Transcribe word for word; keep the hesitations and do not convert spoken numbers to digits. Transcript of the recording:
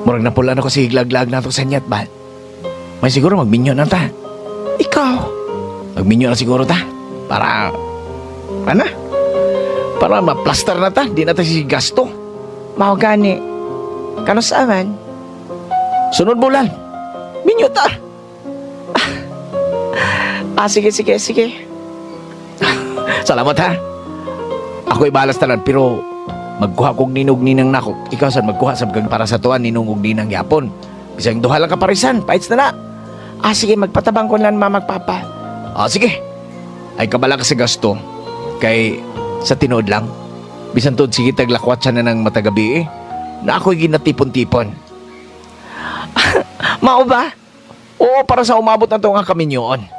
Murag na pula na ko si higlag-lag na to sa nyat ba? May siguro magminyo na ta. Ikaw, Magminyo na siguro ta. Para, ano? Para ma-plaster na ta. Di na ta si gasto. mao gani. Kanus aman? Sunod bulan. Minyo ta. Ah, sige, sige, sige. Salamat ha. Ako'y balas tanan pero magkuha kog ninog ninang nako. Ikaw sad magkuha sa kag para sa tuan ninong ug ninang yapon. Bisag duha lang ka parisan, paits na na. Ah, sige, magpatabang ko lang mama magpapa. Ah, sige. Ay kabala ka sa gasto. Kay sa tinuod lang. Bisan tuod sige taglakwat siya na ng matagabi eh. Na ako'y ginatipon-tipon. Mao ba? Oo, para sa umabot na to nga kaminyoon.